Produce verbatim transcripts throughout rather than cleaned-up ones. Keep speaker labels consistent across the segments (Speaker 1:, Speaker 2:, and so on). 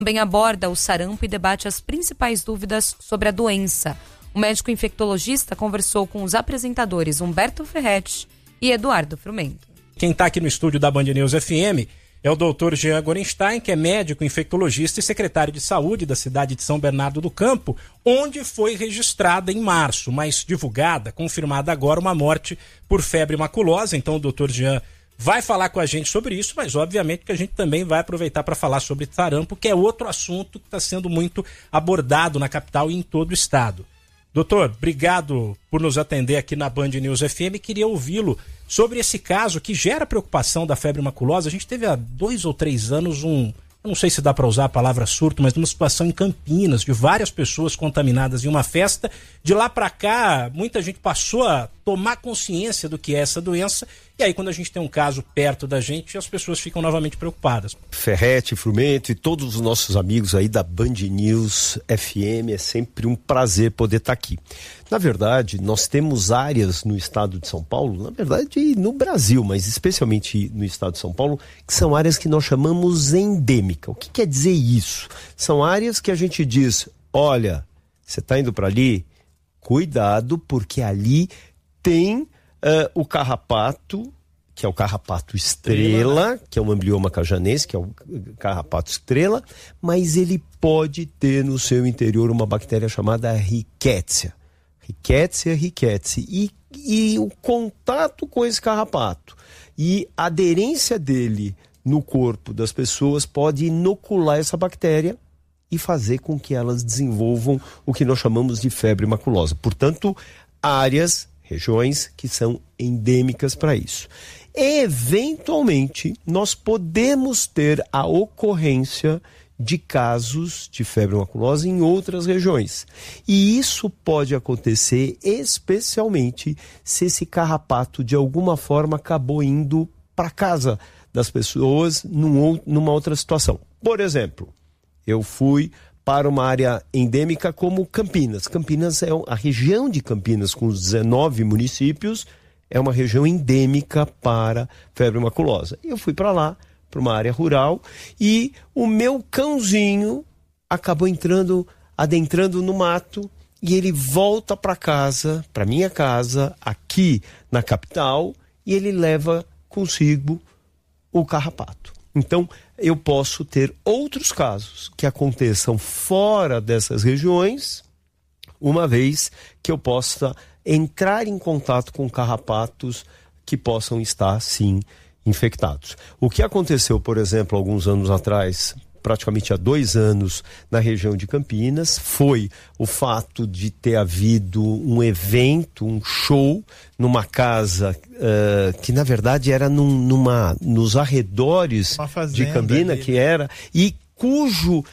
Speaker 1: também aborda o sarampo e debate as principais dúvidas sobre a doença. O médico infectologista conversou com os apresentadores Humberto Ferretti e Eduardo Frumento.
Speaker 2: Quem está aqui no estúdio da Band News F M é o doutor Jean Gorenstein, que é médico infectologista e secretário de saúde da cidade de São Bernardo do Campo, onde foi registrada em março, mas divulgada, confirmada agora, uma morte por febre maculosa. Então o doutor Jean vai falar com a gente sobre isso, mas obviamente que a gente também vai aproveitar para falar sobre sarampo, que é outro assunto que está sendo muito abordado na capital e em todo o estado. Doutor, obrigado por nos atender aqui na Band News F M. Queria ouvi-lo sobre esse caso que gera preocupação da febre maculosa. A gente teve há dois ou três anos um, eu não sei se dá para usar a palavra surto, mas uma situação em Campinas, de várias pessoas contaminadas em uma festa. De lá para cá, muita gente passou a tomar consciência do que é essa doença, e aí quando a gente tem um caso perto da gente, as pessoas ficam novamente preocupadas.
Speaker 3: Ferretti, Frumento e todos os nossos amigos aí da Band News F M, é sempre um prazer poder estar aqui. Na verdade, nós temos áreas no estado de São Paulo, na verdade no Brasil, mas especialmente no estado de São Paulo, que são áreas que nós chamamos endêmica. O que quer dizer isso? São áreas que a gente diz, olha, você está indo para ali, cuidado, porque ali tem uh, o carrapato, que é o carrapato estrela, que é o amblioma cajanense, que é o carrapato estrela, mas ele pode ter no seu interior uma bactéria chamada Rickettsia. Rickettsia, Rickettsia. E, e o contato com esse carrapato e a aderência dele no corpo das pessoas pode inocular essa bactéria e fazer com que elas desenvolvam o que nós chamamos de febre maculosa. Portanto, áreas, regiões que são endêmicas para isso. Eventualmente, nós podemos ter a ocorrência de casos de febre maculosa em outras regiões. E isso pode acontecer especialmente se esse carrapato de alguma forma acabou indo para casa das pessoas num, numa outra situação. Por exemplo, eu fui para uma área endêmica como Campinas. Campinas é a região de Campinas, com os dezenove municípios, é uma região endêmica para febre maculosa. Eu fui para lá, para uma área rural, e o meu cãozinho acabou entrando, adentrando no mato, e ele volta para casa, para minha casa, aqui na capital, e ele leva consigo o carrapato. Então, eu posso ter outros casos que aconteçam fora dessas regiões, uma vez que eu possa entrar em contato com carrapatos que possam estar, sim, infectados. O que aconteceu, por exemplo, alguns anos atrás, praticamente há dois anos, na região de Campinas, foi o fato de ter havido um evento, um show, numa casa uh, que, na verdade, era num, numa, nos arredores de Campinas, ali, que era, e cujo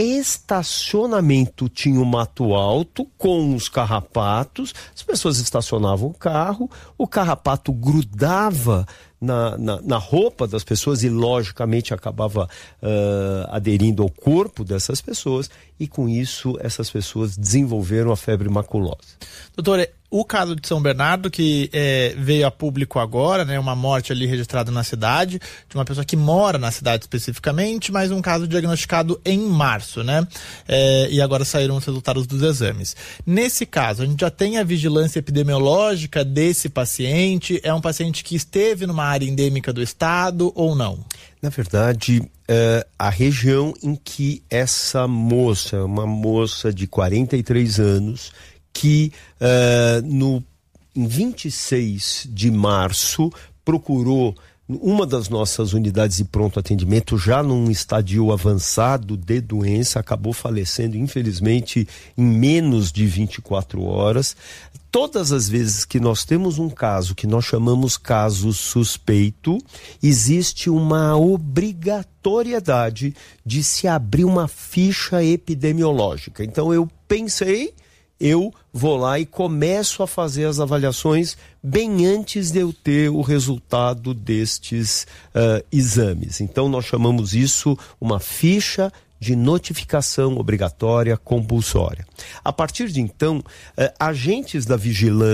Speaker 3: estacionamento tinha um mato alto com os carrapatos, as pessoas estacionavam o carro, o carrapato grudava Na, na, na roupa das pessoas e logicamente acabava uh, aderindo ao corpo dessas pessoas, e com isso essas pessoas desenvolveram a febre maculosa.
Speaker 4: Doutor, o caso de São Bernardo, que é, veio a público agora, né, uma morte ali registrada na cidade, de uma pessoa que mora na cidade especificamente, mas um caso diagnosticado em março, né? É, e agora saíram os resultados dos exames. Nesse caso, a gente já tem a vigilância epidemiológica desse paciente? É um paciente que esteve numa área endêmica do estado ou não?
Speaker 3: Na verdade, uh, a região em que essa moça, uma moça de quarenta e três anos, que uh, no, em vinte e seis de março procurou uma das nossas unidades de pronto atendimento, já num estadio avançado de doença, acabou falecendo, infelizmente, em menos de vinte e quatro horas. Todas as vezes que nós temos um caso que nós chamamos caso suspeito, existe uma obrigatoriedade de se abrir uma ficha epidemiológica. Então eu pensei, eu vou lá e começo a fazer as avaliações bem antes de eu ter o resultado destes uh, exames. Então nós chamamos isso uma ficha de notificação obrigatória compulsória. A partir de então, eh, agentes da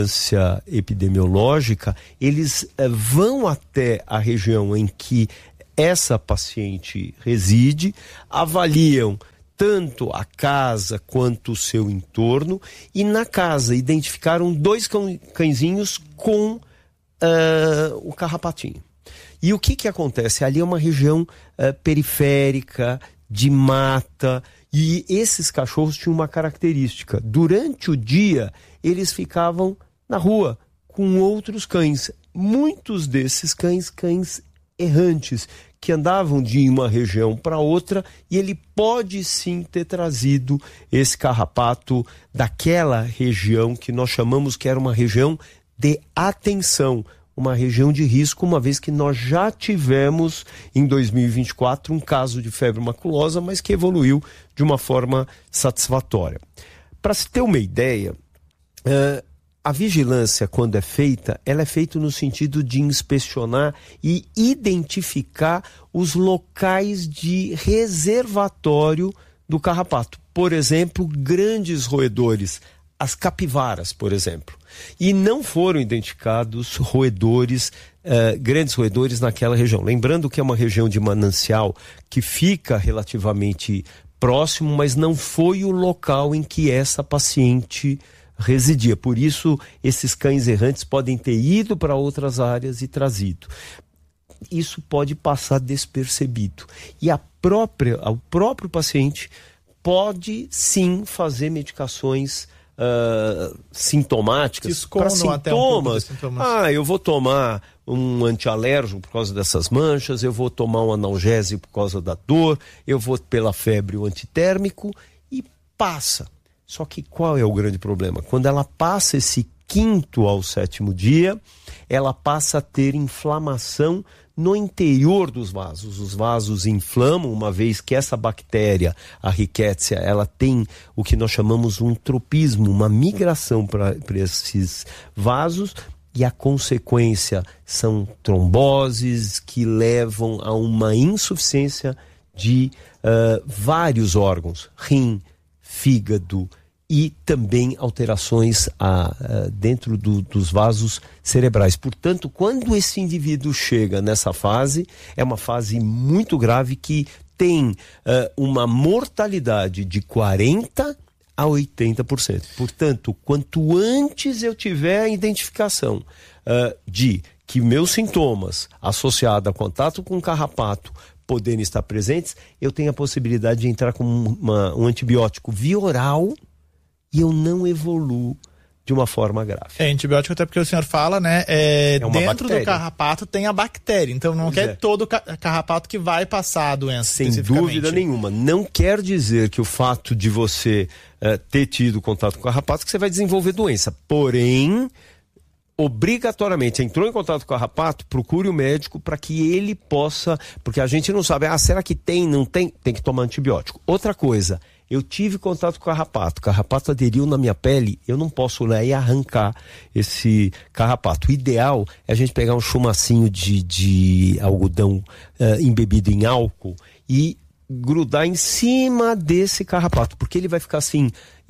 Speaker 3: vigilância epidemiológica, eles eh, vão até a região em que essa paciente reside, avaliam tanto a casa quanto o seu entorno, e na casa identificaram dois cão, cãezinhos com uh, o carrapatinho. E o que que acontece? Ali é uma região uh, periférica, de mata, e esses cachorros tinham uma característica: durante o dia eles ficavam na rua com outros cães, muitos desses cães, cães errantes, que andavam de uma região para outra, e ele pode sim ter trazido esse carrapato daquela região que nós chamamos que era uma região de atenção, uma região de risco, uma vez que nós já tivemos em dois mil e vinte e quatro um caso de febre maculosa, mas que evoluiu de uma forma satisfatória. Para se ter uma ideia, uh, a vigilância, quando é feita, ela é feita no sentido de inspecionar e identificar os locais de reservatório do carrapato. Por exemplo, grandes roedores, as capivaras, por exemplo. E não foram identificados roedores, uh, grandes roedores naquela região. Lembrando que é uma região de manancial que fica relativamente próximo, mas não foi o local em que essa paciente residia. Por isso, esses cães errantes podem ter ido para outras áreas e trazido. Isso pode passar despercebido. E a própria, o próprio paciente pode sim fazer medicações uh, sintomáticas para sintomas. Um ah, eu vou tomar um antialérgico por causa dessas manchas, eu vou tomar um analgésico por causa da dor, eu vou pela febre o antitérmico, e passa. Só que qual é o grande problema? Quando ela passa esse quinto ao sétimo dia, ela passa a ter inflamação no interior dos vasos. Os vasos inflamam, uma vez que essa bactéria, a Rickettsia, ela tem o que nós chamamos um tropismo, uma migração para esses vasos, e a consequência são tromboses que levam a uma insuficiência de uh, vários órgãos, rim, fígado, e também alterações a, a, dentro do, dos vasos cerebrais. Portanto, quando esse indivíduo chega nessa fase, é uma fase muito grave que tem uh, uma mortalidade de quarenta a oitenta por cento. Portanto, quanto antes eu tiver a identificação uh, de que meus sintomas associados a contato com carrapato poderem estar presentes, eu tenho a possibilidade de entrar com uma, um antibiótico via oral, e eu não evoluo de uma forma grave.
Speaker 4: É, antibiótico até porque o senhor fala, né? É,
Speaker 3: é
Speaker 4: dentro
Speaker 3: bactéria.
Speaker 4: do carrapato tem a bactéria, então não pois quer é. todo carrapato que vai passar a doença.
Speaker 3: Sem dúvida nenhuma. Não quer dizer que o fato de você uh, ter tido contato com o carrapato que você vai desenvolver doença. Porém, obrigatoriamente, entrou em contato com o carrapato, procure o médico para que ele possa, porque a gente não sabe, ah, será que tem, não tem? Tem que tomar antibiótico. Outra coisa, eu tive contato com o carrapato, o carrapato aderiu na minha pele, eu não posso lá e arrancar esse carrapato. O ideal é a gente pegar um chumacinho de, de algodão uh, embebido em álcool e grudar em cima desse carrapato, porque ele vai ficar assim,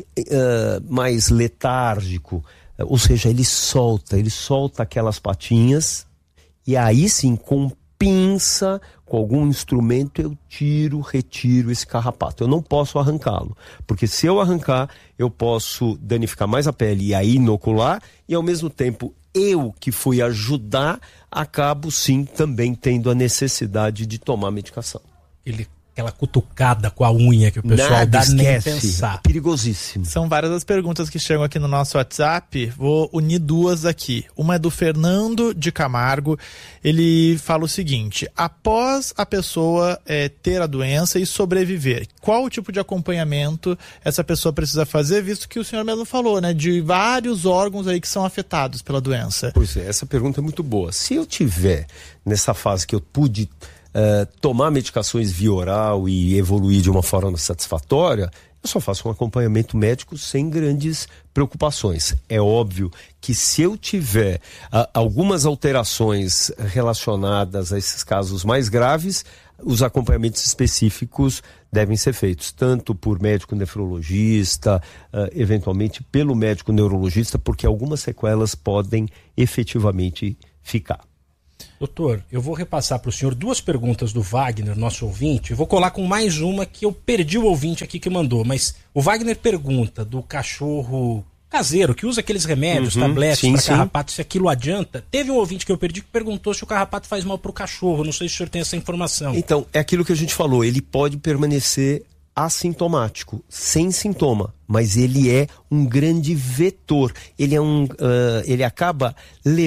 Speaker 3: uh, mais letárgico, uh, ou seja, ele solta, ele solta aquelas patinhas, e aí sim, com pinça, com algum instrumento, eu tiro, retiro esse carrapato. Eu não posso arrancá-lo, porque se eu arrancar, eu posso danificar mais a pele e aí inocular, e ao mesmo tempo, eu que fui ajudar, acabo sim também tendo a necessidade de tomar medicação.
Speaker 2: Ele... Aquela cutucada com a unha que o pessoal
Speaker 3: Nada,
Speaker 2: dá
Speaker 3: esquece.
Speaker 2: nem pensar.
Speaker 3: É perigosíssimo.
Speaker 4: São várias as perguntas que chegam aqui no nosso WhatsApp. Vou unir duas aqui. Uma é do Fernando de Camargo. Ele fala o seguinte: após a pessoa é, ter a doença e sobreviver, qual o tipo de acompanhamento essa pessoa precisa fazer, visto que o senhor mesmo falou, né, de vários órgãos aí que são afetados pela doença?
Speaker 3: Pois é, essa pergunta é muito boa. Se eu tiver nessa fase que eu pude Uh, tomar medicações via oral e evoluir de uma forma satisfatória, eu só faço um acompanhamento médico sem grandes preocupações. É óbvio que se eu tiver uh, algumas alterações relacionadas a esses casos mais graves, os acompanhamentos específicos devem ser feitos, tanto por médico nefrologista, uh, eventualmente pelo médico neurologista, porque algumas sequelas podem efetivamente ficar.
Speaker 2: Doutor, eu vou repassar para o senhor duas perguntas do Wagner, nosso ouvinte. Eu vou colar com mais uma que eu perdi o ouvinte aqui que mandou, mas o Wagner pergunta do cachorro caseiro, que usa aqueles remédios, uhum, tabletes para carrapato, se aquilo adianta. Teve um ouvinte que eu perdi que perguntou se o carrapato faz mal para o cachorro. Não sei se o senhor tem essa informação.
Speaker 3: Então, é aquilo que a gente falou, ele pode permanecer assintomático, sem sintoma, mas ele é um grande vetor. Ele é um, uh, ele acaba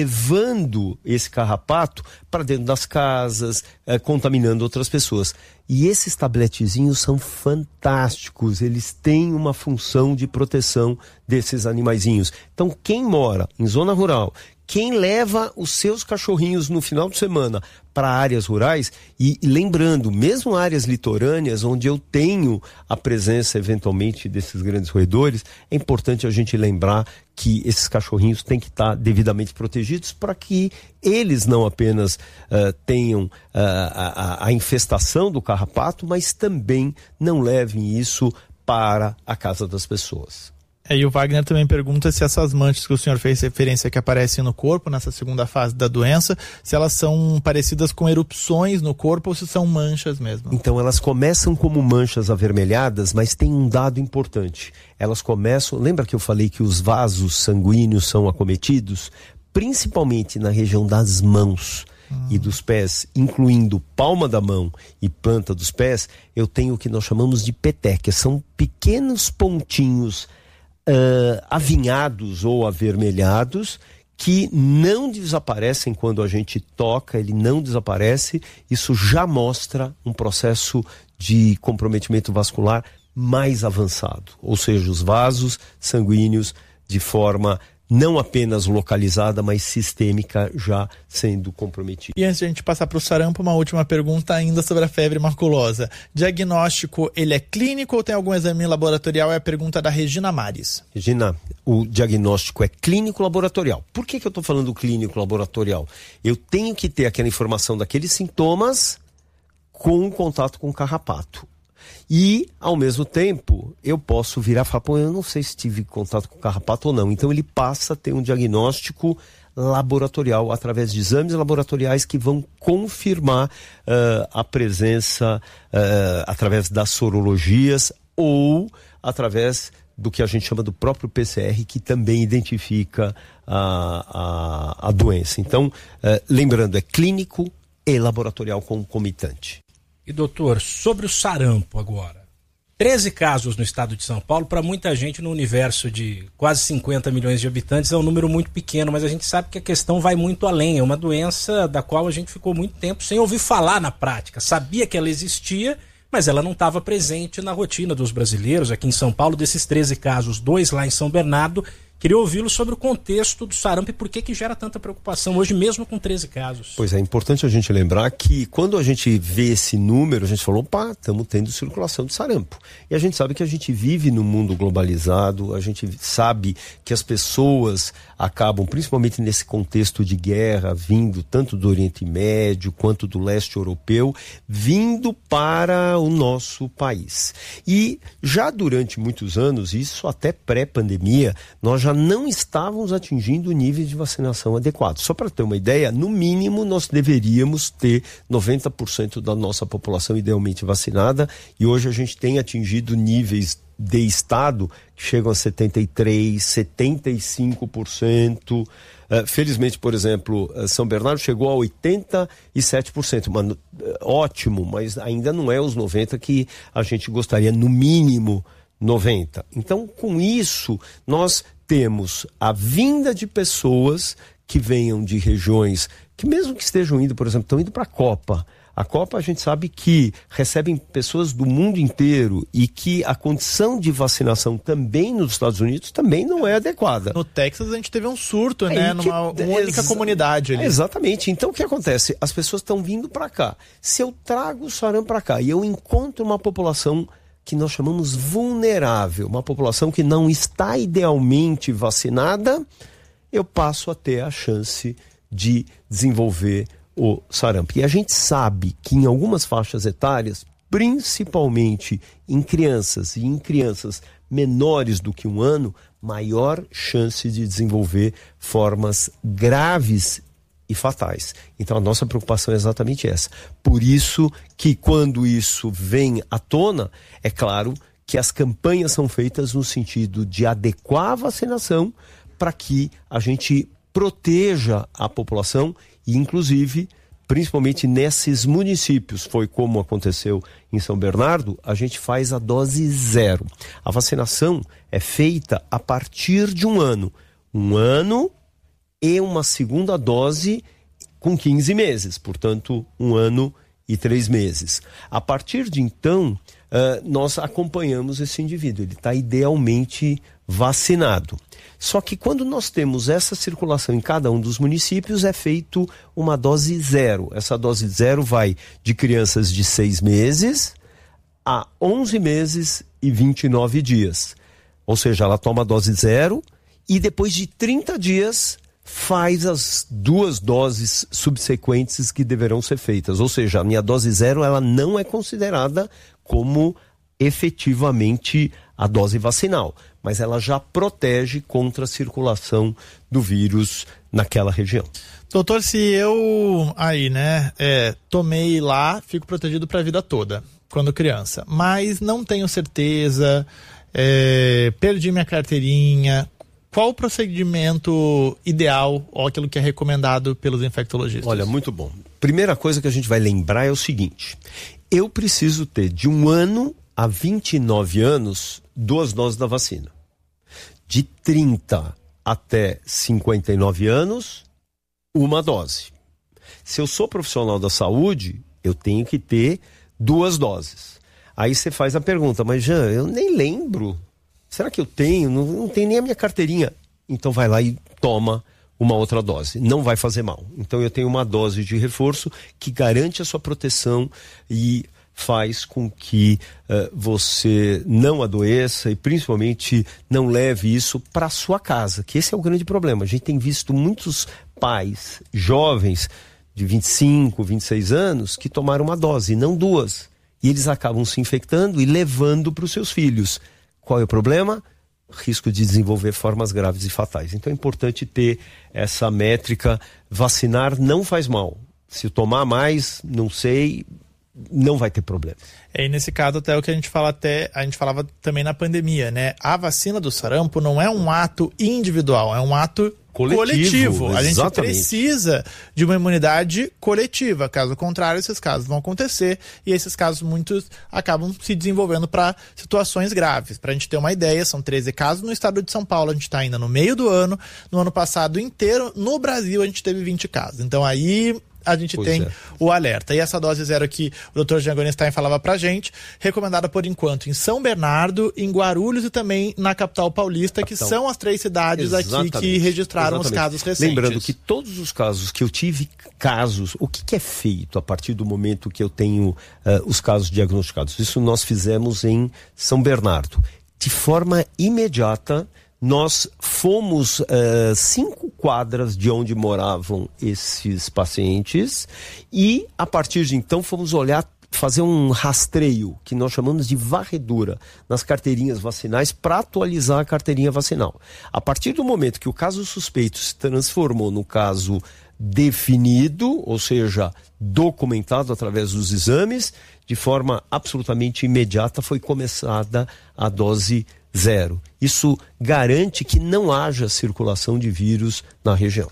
Speaker 3: levando esse carrapato para dentro das casas, uh, contaminando outras pessoas. E esses tabletezinhos são fantásticos, eles têm uma função de proteção desses animaizinhos. Então, quem mora em zona rural, quem leva os seus cachorrinhos no final de semana para áreas rurais, e lembrando, mesmo áreas litorâneas, onde eu tenho a presença eventualmente desses grandes roedores, é importante a gente lembrar que esses cachorrinhos têm que estar devidamente protegidos para que eles não apenas uh, tenham uh, a, a infestação do carrapato, mas também não levem isso para a casa das pessoas.
Speaker 4: É, e o Wagner também pergunta se essas manchas que o senhor fez referência que aparecem no corpo, nessa segunda fase da doença, se elas são parecidas com erupções no corpo ou se são manchas mesmo.
Speaker 3: Então, elas começam como manchas avermelhadas, mas tem um dado importante. Elas começam... Lembra que eu falei que os vasos sanguíneos são acometidos? Principalmente na região das mãos hum. e dos pés, incluindo palma da mão e planta dos pés, eu tenho o que nós chamamos de petequias. São pequenos pontinhos Uh, avinhados ou avermelhados que não desaparecem quando a gente toca, ele não desaparece. Isso já mostra um processo de comprometimento vascular mais avançado, ou seja, os vasos sanguíneos de forma não apenas localizada, mas sistêmica já sendo comprometida.
Speaker 4: E antes de a gente passar para o sarampo, uma última pergunta ainda sobre a febre maculosa. Diagnóstico, ele é clínico ou tem algum exame laboratorial? É a pergunta da Regina Mares.
Speaker 3: Regina, o diagnóstico é clínico laboratorial. Por que que eu estou falando clínico laboratorial? Eu tenho que ter aquela informação daqueles sintomas com contato com o carrapato. E, ao mesmo tempo, eu posso virar e falar, pô, eu não sei se tive contato com o carrapato ou não. Então ele passa a ter um diagnóstico laboratorial, através de exames laboratoriais que vão confirmar uh, a presença uh, através das sorologias ou através do que a gente chama do próprio P C R, que também identifica a, a, a doença. Então, uh, lembrando, é clínico e laboratorial concomitante.
Speaker 2: E doutor, sobre o sarampo agora, treze casos no estado de São Paulo, para muita gente no universo de quase cinquenta milhões de habitantes é um número muito pequeno, mas a gente sabe que a questão vai muito além, é uma doença da qual a gente ficou muito tempo sem ouvir falar na prática, sabia que ela existia, mas ela não estava presente na rotina dos brasileiros. Aqui em São Paulo, desses treze casos, dois lá em São Bernardo. Queria ouvi-lo sobre o contexto do sarampo e por que que gera tanta preocupação hoje, mesmo com treze casos.
Speaker 3: Pois é, é importante a gente lembrar que quando a gente vê esse número, a gente falou, opa, estamos tendo circulação de sarampo. E a gente sabe que a gente vive num mundo globalizado, a gente sabe que as pessoas acabam, principalmente nesse contexto de guerra, vindo tanto do Oriente Médio quanto do leste europeu, vindo para o nosso país. E já durante muitos anos, isso até pré-pandemia, nós já já não estávamos atingindo níveis de vacinação adequados. Só para ter uma ideia, no mínimo nós deveríamos ter noventa por cento da nossa população idealmente vacinada e hoje a gente tem atingido níveis de estado que chegam a setenta e três por cento, setenta e cinco por cento. Uh, felizmente, por exemplo, São Bernardo chegou a oitenta e sete por cento. Mas, uh, ótimo, mas ainda não é os noventa por cento que a gente gostaria, no mínimo noventa por cento. Então, com isso, nós temos a vinda de pessoas que venham de regiões que, mesmo que estejam indo, por exemplo, estão indo para a Copa. A Copa, a gente sabe que recebem pessoas do mundo inteiro e que a condição de vacinação também nos Estados Unidos também não é adequada.
Speaker 4: No Texas a gente teve um surto, é, né?
Speaker 3: Que,
Speaker 4: Numa única comunidade ali.
Speaker 3: É, exatamente. Então o que acontece? As pessoas estão vindo para cá. Se eu trago o sarampo para cá e eu encontro uma população que nós chamamos vulnerável, uma população que não está idealmente vacinada, eu passo a ter a chance de desenvolver o sarampo. E a gente sabe que em algumas faixas etárias, principalmente em crianças e em crianças menores do que um ano, maior chance de desenvolver formas graves e fatais. Então a nossa preocupação é exatamente essa. Por isso que quando isso vem à tona, é claro que as campanhas são feitas no sentido de adequar a vacinação para que a gente proteja a população e, inclusive, principalmente nesses municípios, foi como aconteceu em São Bernardo, a gente faz a dose zero. A vacinação é feita a partir de um ano. Um ano e uma segunda dose com quinze meses, portanto, um ano e três meses. A partir de então, uh, nós acompanhamos esse indivíduo, ele está idealmente vacinado. Só que quando nós temos essa circulação em cada um dos municípios, é feito uma dose zero. Essa dose zero vai de crianças de seis meses a onze meses e vinte e nove dias. Ou seja, ela toma a dose zero e depois de trinta dias faz as duas doses subsequentes que deverão ser feitas. Ou seja, a minha dose zero ela não é considerada como efetivamente a dose vacinal, mas ela já protege contra a circulação do vírus naquela região.
Speaker 4: Doutor, se eu aí, né, é, tomei lá, fico protegido para a vida toda, quando criança, mas não tenho certeza, é, perdi minha carteirinha, qual o procedimento ideal ou aquilo que é recomendado pelos infectologistas?
Speaker 3: Olha, muito bom. Primeira coisa que a gente vai lembrar é o seguinte: eu preciso ter de um ano a vinte e nove anos duas doses da vacina. De trinta até cinquenta e nove anos, uma dose. Se eu sou profissional da saúde, eu tenho que ter duas doses. Aí você faz a pergunta, mas Jean, eu nem lembro. Será que eu tenho? Não, não tenho nem a minha carteirinha. Então vai lá e toma uma outra dose. Não vai fazer mal. Então eu tenho uma dose de reforço que garante a sua proteção e faz com que uh, você não adoeça e principalmente não leve isso para sua casa, que esse é o grande problema. A gente tem visto muitos pais jovens de vinte e cinco, vinte e seis anos que tomaram uma dose, não duas. E eles acabam se infectando e levando para os seus filhos. Qual é o problema? Risco de desenvolver formas graves e fatais. Então é importante ter essa métrica. Vacinar não faz mal. Se tomar mais, não sei, não vai ter problema.
Speaker 4: É, e nesse caso até o que a gente fala até, a gente falava também na pandemia, né? A vacina do sarampo não é um ato individual, é um ato coletivo. coletivo. A gente precisa de uma imunidade coletiva, caso contrário esses casos vão acontecer e esses casos muitos acabam se desenvolvendo para situações graves. Para a gente ter uma ideia, são treze casos no estado de São Paulo, a gente está ainda no meio do ano, no ano passado inteiro, no Brasil a gente teve vinte casos. Então aí a gente pois tem é. o alerta. E essa dose zero que o doutor Jean Gorenstein falava pra gente, recomendada por enquanto em São Bernardo, em Guarulhos e também na capital paulista, capital. que são as três cidades Exatamente. aqui que registraram Exatamente. os casos recentes.
Speaker 3: Lembrando que todos os casos que eu tive casos, o que, que é feito a partir do momento que eu tenho uh, os casos diagnosticados? Isso nós fizemos em São Bernardo. De forma imediata, nós fomos uh, cinco quadras de onde moravam esses pacientes e, a partir de então, fomos olhar, fazer um rastreio, que nós chamamos de varredura, nas carteirinhas vacinais para atualizar a carteirinha vacinal. A partir do momento que o caso suspeito se transformou no caso definido, ou seja, documentado através dos exames, de forma absolutamente imediata foi começada a dose zero. Isso garante que não haja circulação de vírus na região.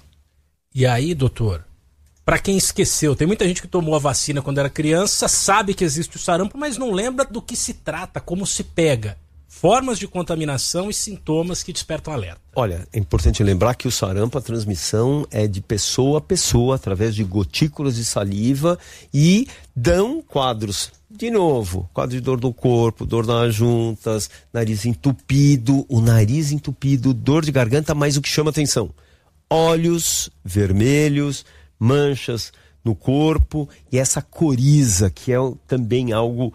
Speaker 2: E aí, doutor, para quem esqueceu, tem muita gente que tomou a vacina quando era criança, sabe que existe o sarampo, mas não lembra do que se trata, como se pega. Formas de contaminação e sintomas que despertam alerta.
Speaker 3: Olha, é importante lembrar que o sarampo, a transmissão é de pessoa a pessoa, através de gotículas de saliva e dão quadros. De novo, quadro de dor do corpo, dor nas juntas, nariz entupido, o nariz entupido, dor de garganta, mas o que chama atenção, olhos vermelhos, manchas no corpo e essa coriza, que é também algo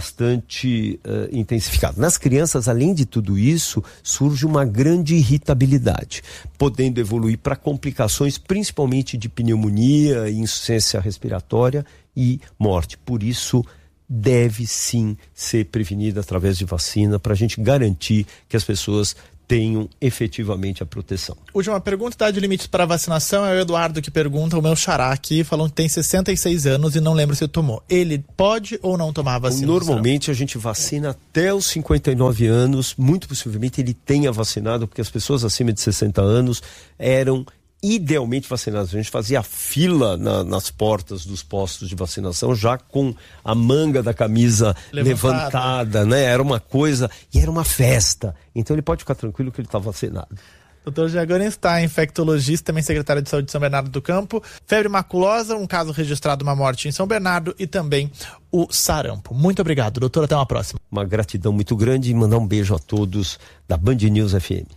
Speaker 3: bastante uh, intensificado. Nas crianças, além de tudo isso, surge uma grande irritabilidade, podendo evoluir para complicações, principalmente de pneumonia, insuficiência respiratória e morte. Por isso, deve sim ser prevenida através de vacina para a gente garantir que as pessoas tenham efetivamente a proteção.
Speaker 4: Última pergunta, idade de limites para vacinação, é o Eduardo que pergunta, o meu xará aqui, falando que tem sessenta e seis anos e não lembra se tomou. Ele pode ou não tomar a vacina?
Speaker 3: Normalmente a gente vacina até os cinquenta e nove anos, muito possivelmente ele tenha vacinado, porque as pessoas acima de sessenta anos eram idealmente vacinadas. A gente fazia fila na, nas portas dos postos de vacinação, já com a manga da camisa levantada, levantada, né? Era uma coisa, e era uma festa. Então ele pode ficar tranquilo que ele está vacinado.
Speaker 4: doutor Jean Gorenstein, infectologista, também secretário de Saúde de São Bernardo do Campo. Febre maculosa, um caso registrado, uma morte em São Bernardo, e também o sarampo. Muito obrigado, doutor. Até uma próxima.
Speaker 3: Uma gratidão muito grande e mandar um beijo a todos da Band News F M.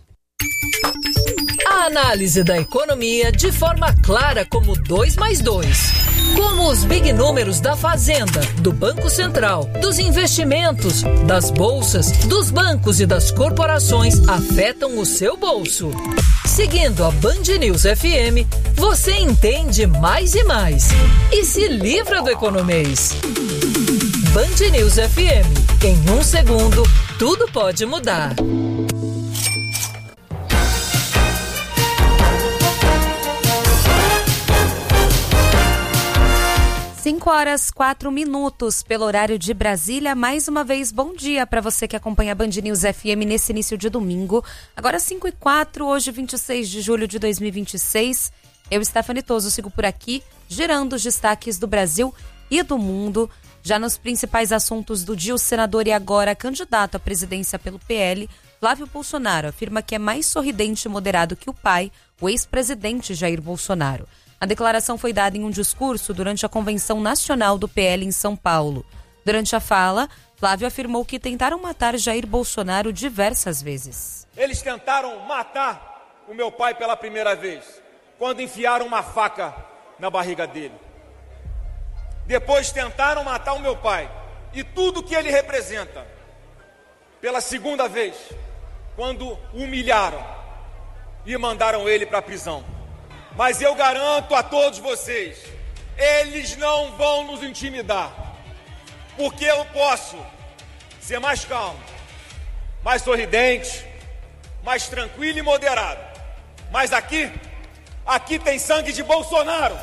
Speaker 5: A análise da economia de forma clara como dois mais dois. Como os big números da Fazenda, do Banco Central, dos investimentos, das bolsas, dos bancos e das corporações afetam o seu bolso. Seguindo a Band News F M, você entende mais e mais e se livra do economês. Band News F M. Em um segundo, tudo pode mudar.
Speaker 1: cinco horas, quatro minutos pelo horário de Brasília. Mais uma vez, bom dia para você que acompanha a Band News F M nesse início de domingo. Agora cinco e quatro, hoje vinte e seis de julho de dois mil e vinte e seis. Eu, Stephanie Toso, sigo por aqui, gerando os destaques do Brasil e do mundo. Já nos principais assuntos do dia, o senador e agora candidato à presidência pelo P L, Flávio Bolsonaro, afirma que é mais sorridente e moderado que o pai, o ex-presidente Jair Bolsonaro. A declaração foi dada em um discurso durante a Convenção Nacional do P L em São Paulo. Durante a fala, Flávio afirmou que tentaram matar Jair Bolsonaro diversas vezes.
Speaker 6: Eles tentaram matar o meu pai pela primeira vez, quando enfiaram uma faca na barriga dele. Depois tentaram matar o meu pai e tudo que ele representa pela segunda vez, quando o humilharam e mandaram ele para a prisão. Mas eu garanto a todos vocês, eles não vão nos intimidar, porque eu posso ser mais calmo, mais sorridente, mais tranquilo e moderado. Mas aqui, aqui tem sangue de Bolsonaro.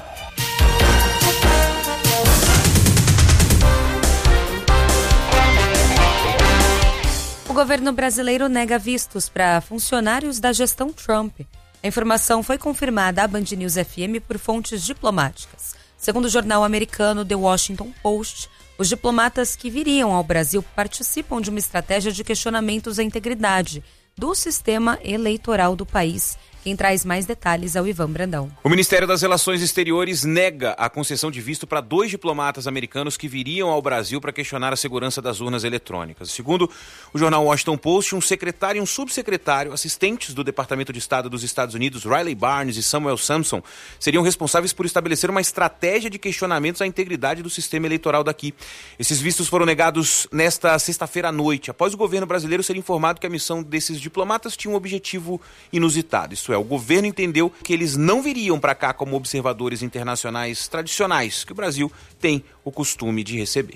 Speaker 1: O governo brasileiro nega vistos para funcionários da gestão Trump. A informação foi confirmada à Band News F M por fontes diplomáticas. Segundo o jornal americano The Washington Post, os diplomatas que viriam ao Brasil participam de uma estratégia de questionamentos à integridade do sistema eleitoral do país. Quem traz mais detalhes é o Ivan Brandão.
Speaker 7: O Ministério das Relações Exteriores nega a concessão de visto para dois diplomatas americanos que viriam ao Brasil para questionar a segurança das urnas eletrônicas. Segundo o jornal Washington Post, um secretário e um subsecretário, assistentes do Departamento de Estado dos Estados Unidos, Riley Barnes e Samuel Sampson, seriam responsáveis por estabelecer uma estratégia de questionamentos à integridade do sistema eleitoral daqui. Esses vistos foram negados nesta sexta-feira à noite, após o governo brasileiro ser informado que a missão desses diplomatas tinha um objetivo inusitado. Isso é, o governo entendeu que eles não viriam para cá como observadores internacionais tradicionais, que o Brasil tem o costume de receber.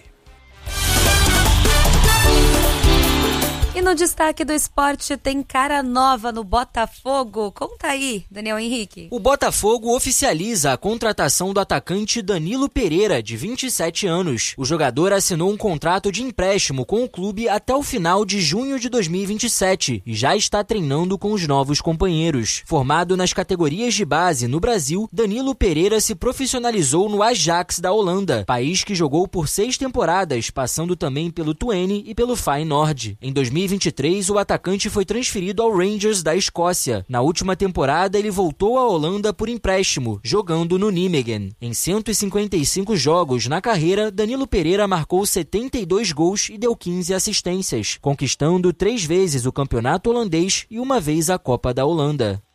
Speaker 1: E no destaque do esporte tem cara nova no Botafogo. Conta aí, Daniel Henrique.
Speaker 8: O Botafogo oficializa a contratação do atacante Danilo Pereira, de vinte e sete anos. O jogador assinou um contrato de empréstimo com o clube até o final de junho de dois mil e vinte e sete e já está treinando com os novos companheiros. Formado nas categorias de base no Brasil, Danilo Pereira se profissionalizou no Ajax da Holanda, país que jogou por seis temporadas, passando também pelo Twente e pelo Feyenoord. Em dois mil e vinte e três, o atacante foi transferido ao Rangers da Escócia. Na última temporada, ele voltou à Holanda por empréstimo, jogando no Nijmegen. Em cento e cinquenta e cinco jogos na carreira, Danilo Pereira marcou setenta e dois gols e deu quinze assistências, conquistando três vezes o campeonato holandês e uma vez a Copa da Holanda.